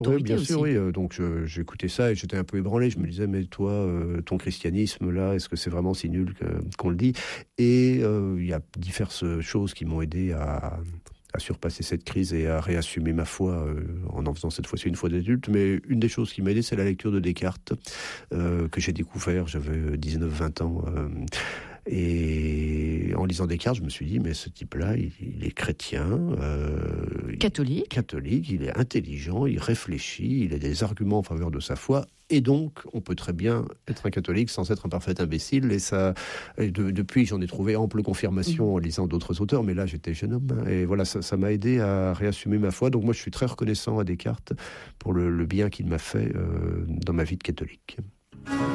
Oui, bien aussi. sûr, oui. Donc j'écoutais ça et j'étais un peu ébranlé. Je me disais, mais toi, ton christianisme, là, est-ce que c'est vraiment si nul qu'on le dit? Et il y a diverses choses qui m'ont aidé à surpasser cette crise et à réassumer ma foi en faisant cette fois-ci une foi d'adulte. Mais une des choses qui m'a aidé, c'est la lecture de Descartes, que j'ai découvert, j'avais 19-20 ans. Et en lisant Descartes, je me suis dit, mais ce type-là, il est chrétien, catholique, il est intelligent, il réfléchit, il a des arguments en faveur de sa foi, et donc on peut très bien être un catholique sans être un parfait imbécile. Et ça, depuis, j'en ai trouvé ample confirmation en lisant d'autres auteurs, mais là, j'étais jeune homme, hein, et voilà, ça m'a aidé à réassumer ma foi. Donc moi, je suis très reconnaissant à Descartes pour le bien qu'il m'a fait dans ma vie de catholique.